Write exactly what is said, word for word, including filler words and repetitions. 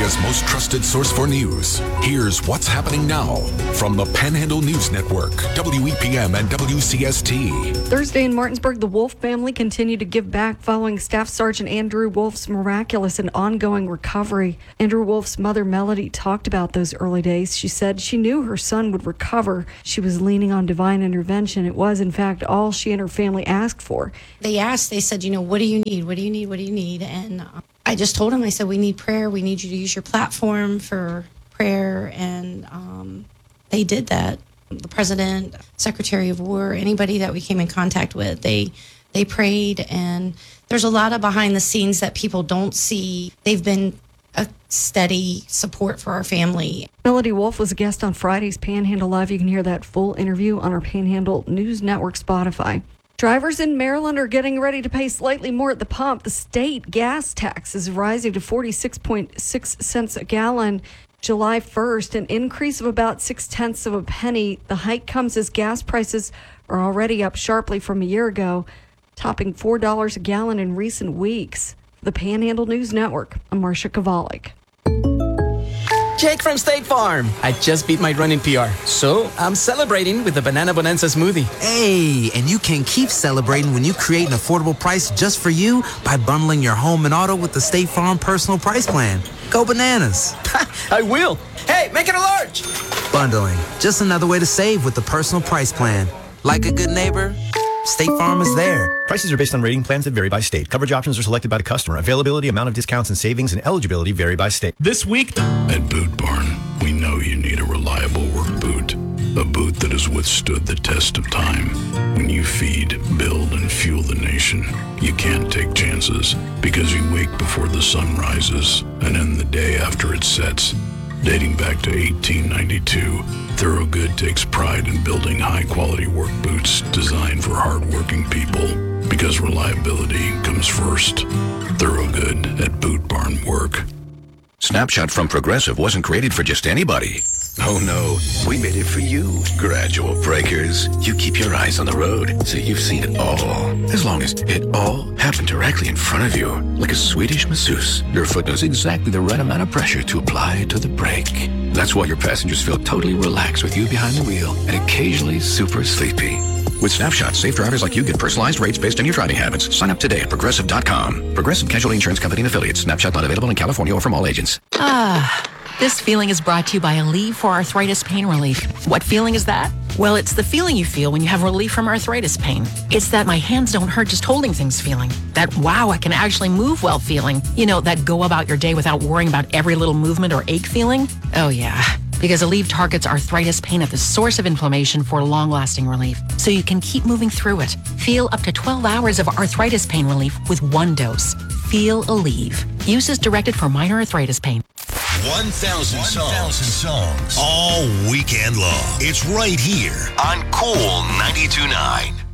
America's most trusted source for news. Here's what's happening now from the Panhandle News Network, W E P M and W C S T. Thursday in Martinsburg, the Wolf family continued to give back following Staff Sergeant Andrew Wolf's miraculous and ongoing recovery. Andrew Wolf's mother, Melody, talked about those early days. She said she knew her son would recover. She was leaning on divine intervention. It was, in fact, all she and her family asked for. They asked, they said, you know, what do you need? What do you need? What do you need? And uh, I just told him, I said, we need prayer. We need you to use your platform for prayer. And um, they did that. The president, Secretary of War, anybody that we came in contact with, they they prayed. And there's a lot of behind the scenes that people don't see. They've been a steady support for our family. Melody Wolf was a guest on Friday's Panhandle Live. You can hear that full interview on our Panhandle News Network Spotify. Drivers in Maryland are getting ready to pay slightly more at the pump. The state gas tax is rising to forty-six point six cents a gallon July first, an increase of about six-tenths of a penny. The hike comes as gas prices are already up sharply from a year ago, topping four dollars a gallon in recent weeks. For the Panhandle News Network, I'm Marcia Kovalik. Jake from State Farm. I just beat my running P R, so I'm celebrating with the Banana Bonanza smoothie. Hey, and you can keep celebrating when you create an affordable price just for you by bundling your home and auto with the State Farm Personal Price Plan. Go bananas. I will. Hey, make it a large. Bundling, just another way to save with the Personal Price Plan. Like a good neighbor, State Farm is there. Prices are based on rating plans that vary by state. Coverage options are selected by the customer. Availability, amount of discounts and savings, and eligibility vary by state. This week at Boot Barn, we know you need a reliable work boot. A boot that has withstood the test of time. When you feed, build, and fuel the nation, you can't take chances because you wake before the sun rises and end the day after it sets. Dating back to eighteen ninety-two, Thorogood takes pride in building high-quality work boots designed for hard-working people because reliability comes first. Thorogood at Boot Barn Work. Snapshot from Progressive wasn't created for just anybody. Oh no, we made it for you. Gradual breakers. You keep your eyes on the road, so you've seen it all. As long as it all happened directly in front of you. Like a Swedish masseuse, your foot knows exactly the right amount of pressure to apply to the brake. That's why your passengers feel totally relaxed with you behind the wheel and occasionally super sleepy. With Snapshot, safe drivers like you get personalized rates based on your driving habits. Sign up today at Progressive dot com. Progressive Casualty Insurance Company and Affiliates. Snapshot not available in California or from all agents. Ah, this feeling is brought to you by Aleve for Arthritis Pain Relief. What feeling is that? Well, it's the feeling you feel when you have relief from arthritis pain. It's that my hands don't hurt just holding things feeling. That, wow, I can actually move well feeling. You know, that go about your day without worrying about every little movement or ache feeling. Oh, yeah. Because Aleve targets arthritis pain at the source of inflammation for long-lasting relief, so you can keep moving through it. Feel up to twelve hours of arthritis pain relief with one dose. Feel Aleve. Use is directed for minor arthritis pain. one thousand songs. songs all weekend long. It's right here on Cool ninety-two point nine.